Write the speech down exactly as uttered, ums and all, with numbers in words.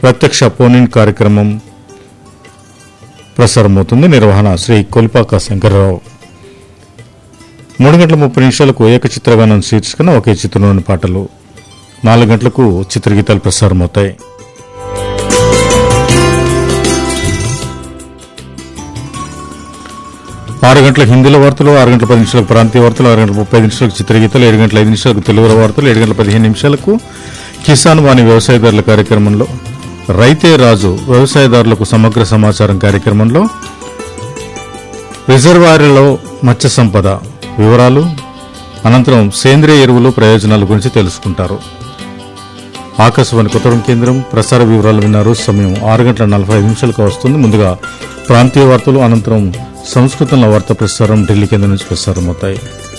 ప్రత్యక్ష phone in కార్యక్రమం ప్రసారమవుతుంది. నిర్వహణ శ్రీ కొల్పాక శంకర్రావు. మూడు గంటల ముప్పై నిమిషాలకు ఏకచిత్రగానం శీర్షికన ఒకే చిత్రంలోని పాటలు. నాలుగు గంటలకు చిత్రగీతాలు ప్రసారమవుతాయి. ఆరు గంటల హిందీలో వార్తలు, ఆరు గంటల పది నిమిషాలకు ప్రాంతీయ వార్తలు, ఆరు గంటల ముప్పై నిమిషాలకు చిత్రగీతాలు, ఏడు గంటల ఐదు నిమిషాలకు తెలుగు వార్తలు, ఏడు గంటల పదిహేను నిమిషాలకు కిసాన్ వాణి వ్యవసాయదారుల కార్యక్రమంలో రైతే రాజు వ్యవసాయదారులకు సమగ్ర సమాచారం కార్యక్రమంలో రిజర్వాయర్లలో మత్స్య సంపద వివరాలు, అనంతరం సేంద్రియ ఎరువులు ప్రయోజనాల గురించి తెలుసుకుంటారు. ఆకాశవాణి కొత్తగూడెం కేంద్రం ప్రసార వివరాలు విన్నారు. సమయం ఆరు గంటల నలభై ఐదు నిమిషాలకు వస్తుంది. ముందుగా ప్రాంతీయ వార్తలు, అనంతరం సంస్కృతంలో వార్తా ప్రసారం ఢిల్లీ కేంద్రం నుంచి ప్రసారం అవుతాయి.